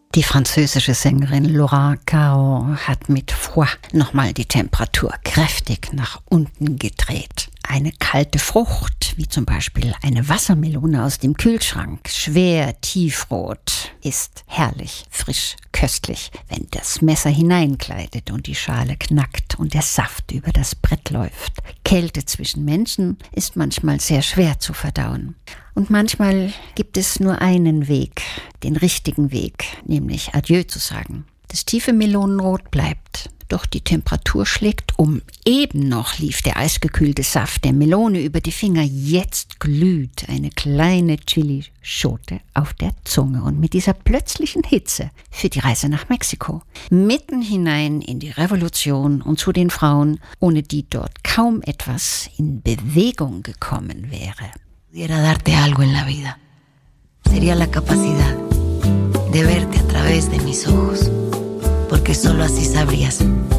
Die französische Sängerin Laura Caron hat mit Foix nochmal die Temperatur kräftig nach unten gedreht. Eine kalte Frucht, wie zum Beispiel eine Wassermelone aus dem Kühlschrank, schwer tiefrot, ist herrlich, frisch, köstlich, wenn das Messer hineinkleidet und die Schale knackt und der Saft über das Brett läuft. Kälte zwischen Menschen ist manchmal sehr schwer zu verdauen. Und manchmal gibt es nur einen Weg, den richtigen Weg, nämlich Adieu zu sagen. Das tiefe Melonenrot bleibt, doch die Temperatur schlägt um. Eben noch lief der eisgekühlte Saft der Melone über die Finger. Jetzt glüht eine kleine Chilischote auf der Zunge. Und mit dieser plötzlichen Hitze für die Reise nach Mexiko. Mitten hinein in die Revolution und zu den Frauen, ohne die dort kaum etwas in Bewegung gekommen wäre. Pudiera darte algo en la vida. Sería la capacidad de verte a través de mis ojos. Porque solo así sabrías